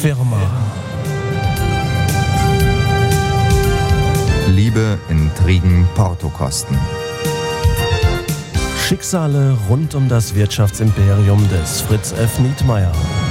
Firma. Liebe, Intrigen, Portokosten. Schicksale rund um das Wirtschaftsimperium des Fritz F. Nietmeyer.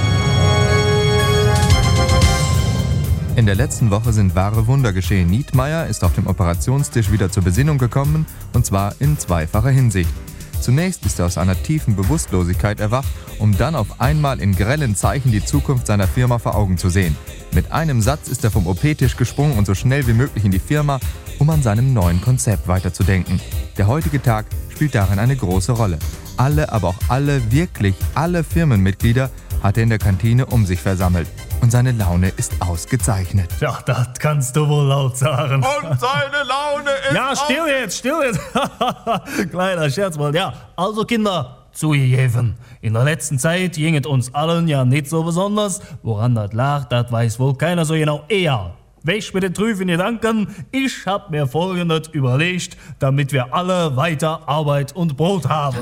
In der letzten Woche sind wahre Wunder geschehen. Nietmeyer ist auf dem Operationstisch wieder zur Besinnung gekommen, und zwar in zweifacher Hinsicht. Zunächst ist er aus einer tiefen Bewusstlosigkeit erwacht, um dann auf einmal in grellen Zeichen die Zukunft seiner Firma vor Augen zu sehen. Mit einem Satz ist er vom OP-Tisch gesprungen und so schnell wie möglich in die Firma, um an seinem neuen Konzept weiterzudenken. Der heutige Tag spielt darin eine große Rolle. Aber auch wirklich alle Firmenmitglieder hat er in der Kantine um sich versammelt. Und seine Laune ist ausgezeichnet. Ja, das kannst du wohl laut sagen. Und seine Laune ist Ja, still jetzt. Kleiner Scherz mal. Ja, also Kinder, zugegeben. In der letzten Zeit ging es uns allen ja nicht so besonders. Woran das lag, das weiß wohl keiner so genau. Eher. Weg mit den trüben Gedanken. Ich hab mir Folgendes überlegt, damit wir alle weiter Arbeit und Brot haben.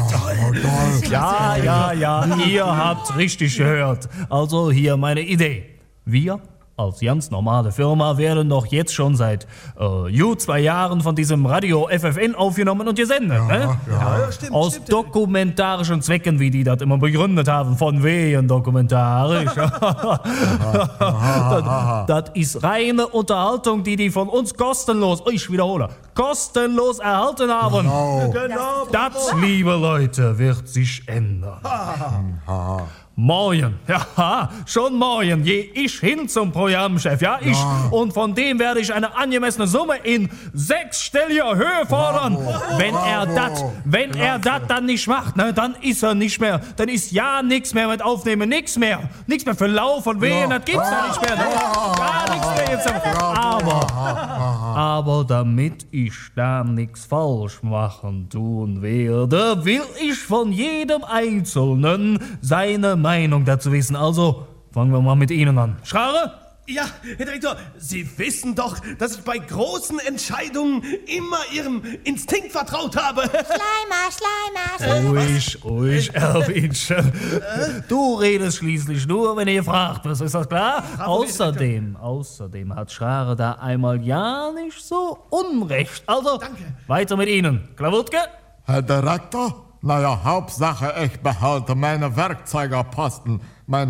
Ja, ihr habt richtig gehört. Also hier meine Idee. Wir als ganz normale Firma werden doch jetzt schon seit 2 Jahren von diesem Radio FFN aufgenommen und gesendet. Ja, stimmt. Aus dokumentarischen Zwecken, wie die das immer begründet haben, von wegen dokumentarisch. Das ist reine Unterhaltung, die von uns kostenlos, ich wiederhole, kostenlos erhalten haben. Genau. Das, liebe Leute, wird sich ändern. Morgen, ja, schon morgen gehe ich hin zum Programmchef, ja, ich. Und von dem werde ich eine angemessene Summe in 6-stelliger Höhe fordern. Wenn er das dann nicht macht, ne, dann ist er nicht mehr, dann ist ja nichts mehr mit Aufnehmen, nichts mehr für Lauf und Wehen, das gibt's ja nicht mehr, ne? Gar nichts mehr jetzt. Aber damit ich da nichts falsch machen tun werde, will ich von jedem Einzelnen seine Meinung dazu wissen. Also, fangen wir mal mit Ihnen an. Schrare? Ja, Herr Direktor, Sie wissen doch, dass ich bei großen Entscheidungen immer Ihrem Instinkt vertraut habe. Schleimer. Ruhig, Erwinchen. Du redest schließlich nur, wenn ihr gefragt wirst, ist das klar? Außerdem hat Schrare da einmal ja nicht so unrecht. Also, Danke. Weiter mit Ihnen. Klawutke? Herr Direktor? Naja, Hauptsache, ich behalte meine Werkzeugerposten, mein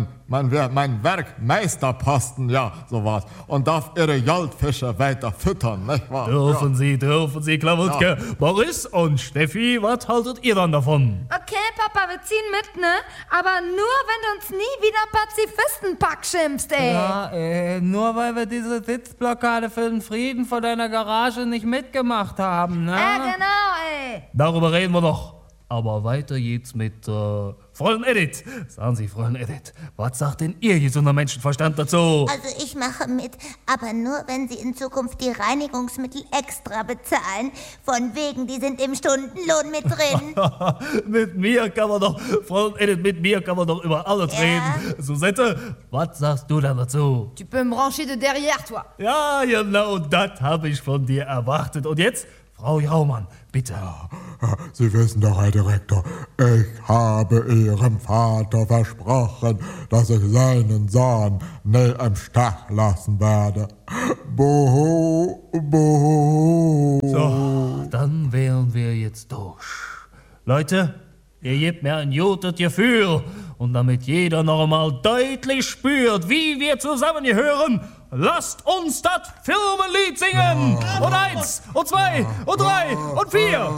Werkmeisterposten, ja, sowas. Und darf Ihre Goldfische weiter füttern, nicht wahr? Dürfen Sie, Klawutke. Ja. Boris und Steffi, was haltet ihr dann davon? Okay, Papa, wir ziehen mit, ne? Aber nur, wenn du uns nie wieder Pazifistenpack schimpfst, ey. Ja, nur weil wir diese Sitzblockade für den Frieden vor deiner Garage nicht mitgemacht haben, ne? Genau, ey. Darüber reden wir noch. Aber weiter geht's mit Fräulein Edith. Sagen Sie, Fräulein Edith, was sagt denn Ihr gesunder Menschenverstand dazu? Also ich mache mit, aber nur, wenn Sie in Zukunft die Reinigungsmittel extra bezahlen. Von wegen, die sind im Stundenlohn mit drin. Mit mir kann man doch, Fräulein Edith, über alles reden. Susette, was sagst du denn dazu? Tu peux me brancher de derrière, toi. Ja, genau, das habe ich von dir erwartet. Und jetzt, Frau Jaumann, bitte. Sie wissen doch, Herr Direktor, ich habe Ihrem Vater versprochen, dass ich seinen Sohn nie im Stich lassen werde. Buhu, buhu. So, dann wären wir jetzt durch. Leute, ihr gebt mir ein gutes Gefühl. Und damit jeder noch einmal deutlich spürt, wie wir zusammengehören, lasst uns das Firmenlied singen. Und 1, und 2, und 3, und 4.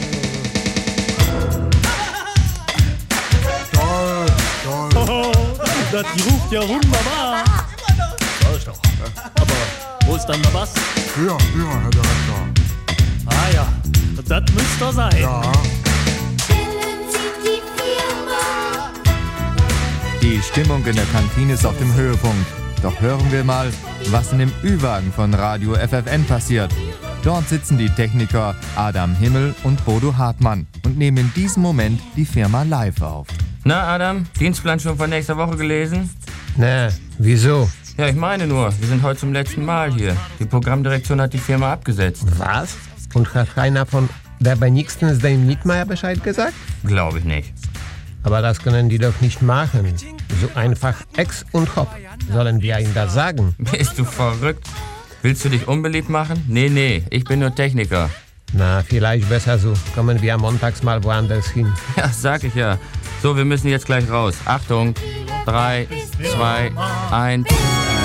Toll. Das ruft ja wunderbar. Sag ich doch. Aber wo ist dann der Bass? Hier, Herr Direktor. Ah ja, das müsste er sein. Ja. Die Stimmung in der Kantine ist auf dem Höhepunkt. Doch hören wir mal, was in dem Ü-Wagen von Radio FFN passiert. Dort sitzen die Techniker Adam Himmel und Bodo Hartmann und nehmen in diesem Moment die Firma live auf. Na, Adam, Dienstplan schon von nächster Woche gelesen? Na, wieso? Ja, ich meine nur, wir sind heute zum letzten Mal hier. Die Programmdirektion hat die Firma abgesetzt. Was? Und hat keiner von der bei nächstens dem Nietmeyer Bescheid gesagt? Glaube ich nicht. Aber das können die doch nicht machen. So einfach Ex und Hopp. Sollen wir ihm das sagen? Bist du verrückt? Willst du dich unbeliebt machen? Nee, ich bin nur Techniker. Na, vielleicht besser so. Kommen wir montags mal woanders hin. Ja, sag ich ja. So, wir müssen jetzt gleich raus. Achtung, 3, 2, 1...